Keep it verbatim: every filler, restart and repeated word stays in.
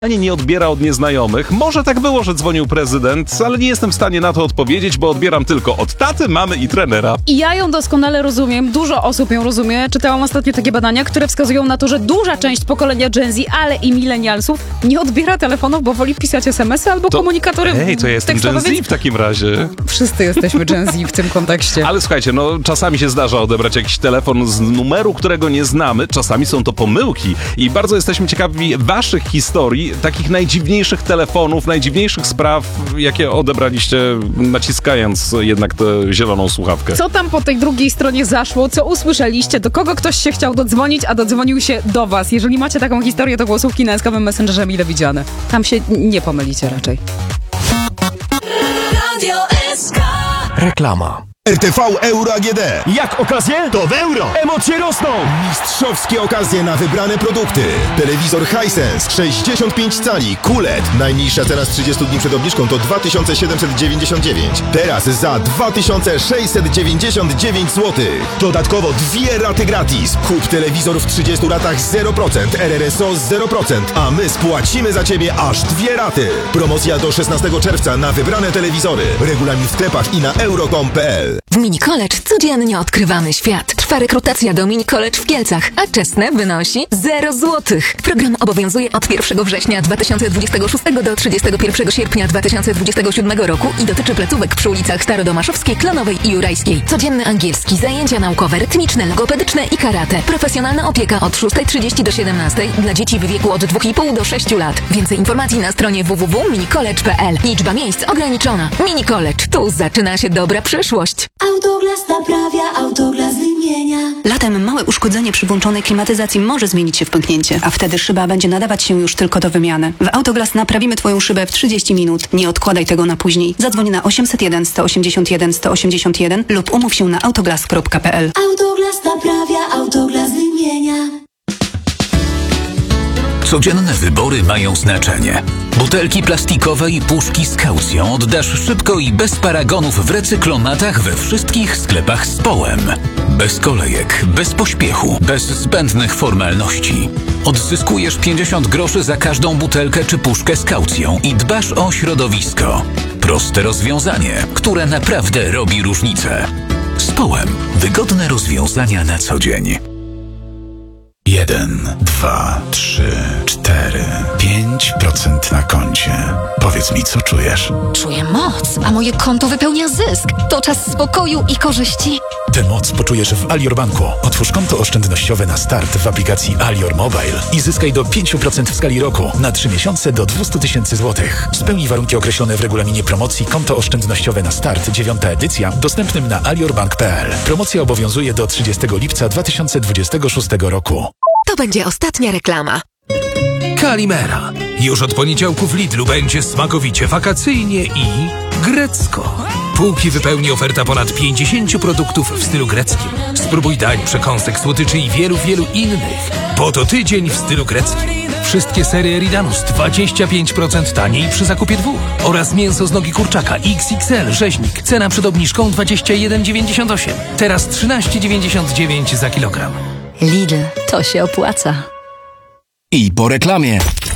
Ani nie odbiera od nieznajomych. Może tak było, że dzwonił prezydent, ale nie jestem w stanie na to odpowiedzieć, bo odbieram tylko od taty, mamy i trenera. I ja ją doskonale rozumiem, dużo osób ją rozumie. Czytałam ostatnio takie badania, które wskazują na to, że duża część pokolenia Gen Z, ale i milenialsów nie odbiera telefonów, bo woli pisać es em esy albo To, komunikatory Ej, to ja jestem tekstowe, Gen Z więc w takim razie. wszyscy jesteśmy Gen Z w tym kontekście. Ale słuchajcie, no czasami się zdarza odebrać jakiś telefon z numeru, którego nie znamy. Czasami są to pomyłki i bardzo jesteśmy ciekawi waszych historii, takich najdziwniejszych telefonów, najdziwniejszych spraw, jakie odebraliście, naciskając jednak tę zieloną słuchawkę. Co tam po tej drugiej stronie zaszło? Co usłyszeliście? Do kogo ktoś się chciał dodzwonić, a dodzwonił się do was? Jeżeli macie taką historię, to głosówki na eskawym Messengerze mile widziane. Tam się nie pomylicie raczej. Radio S K. Reklama. R T V Euro A G D. Jak okazje? To w euro! Emocje rosną! Mistrzowskie okazje na wybrane produkty. Telewizor Hisense sześćdziesiąt pięć cali Q L E D. Najniższa cena z trzydziestu dni przed obniżką to dwa tysiące siedemset dziewięćdziesiąt dziewięć. Teraz za dwa tysiące sześćset dziewięćdziesiąt dziewięć złotych. Dodatkowo dwie raty gratis. Kup telewizor w trzydziestu ratach zero procent, R R S O zero procent, a my spłacimy za Ciebie aż dwie raty. Promocja do szesnastego czerwca na wybrane telewizory. Regulamin w sklepach i na euro kropka com kropka p l. W Mini College codziennie odkrywamy świat. Trwa rekrutacja do Mini College w Kielcach, a czesne wynosi zero złotych. Program obowiązuje od pierwszego września dwa tysiące dwudziestego szóstego do trzydziestego pierwszego sierpnia dwa tysiące dwudziestego siódmego roku i dotyczy placówek przy ulicach Starodomaszowskiej, Klonowej i Jurajskiej. Codzienny angielski, zajęcia naukowe, rytmiczne, logopedyczne i karate. Profesjonalna opieka od szóstej trzydzieści do siedemnastej dla dzieci w wieku od dwóch i pół do sześciu lat. Więcej informacji na stronie w w w kropka minicollege kropka p l. Liczba miejsc ograniczona. Mini College. Tu zaczyna się dobra przyszłość. Autoglas naprawia, autoglas wymienia. Latem małe uszkodzenie przy włączonej klimatyzacji może zmienić się w pęknięcie, a wtedy szyba będzie nadawać się już tylko do wymiany. W Autoglas naprawimy Twoją szybę w trzydzieści minut. Nie odkładaj tego na później. Zadzwoń na osiemset jeden sto osiemdziesiąt jeden sto osiemdziesiąt jeden lub umów się na autoglas kropka p l. Autoglas naprawia, autoglas wymienia. Codzienne wybory mają znaczenie. Butelki plastikowe i puszki z kaucją oddasz szybko i bez paragonów w recyklomatach we wszystkich sklepach z Połem. Bez kolejek, bez pośpiechu, bez zbędnych formalności. Odzyskujesz pięćdziesiąt groszy za każdą butelkę czy puszkę z kaucją i dbasz o środowisko. Proste rozwiązanie, które naprawdę robi różnicę. Z Połem. Wygodne rozwiązania na co dzień. Jeden, dwa, trzy, cztery, pięć procent na koncie. Powiedz mi, co czujesz? Czuję moc, a moje konto wypełnia zysk. To czas spokoju i korzyści. Tę moc poczujesz w Alior Banku. Otwórz konto oszczędnościowe na start w aplikacji Alior Mobile i zyskaj do pięć procent w skali roku na trzy miesiące do dwieście tysięcy złotych. Spełnij warunki określone w regulaminie promocji Konto oszczędnościowe na start, dziewiąta edycja, dostępnym na aliorbank kropka p l. Promocja obowiązuje do trzydziestego lipca dwa tysiące dwudziestego szóstego roku. To będzie ostatnia reklama. Kalimera. Już od poniedziałku w Lidlu będzie smakowicie wakacyjnie i grecko. Półki wypełni oferta ponad pięćdziesięciu produktów w stylu greckim. Spróbuj dań, przekąsek, słodyczy i wielu, wielu innych. Bo to tydzień w stylu greckim. Wszystkie serie Eridanus dwadzieścia pięć procent taniej przy zakupie dwóch. Oraz mięso z nogi kurczaka X X L rzeźnik. Cena przed obniżką dwadzieścia jeden dziewięćdziesiąt osiem. Teraz trzynaście dziewięćdziesiąt dziewięć za kilogram. Lidl. To się opłaca. I po reklamie.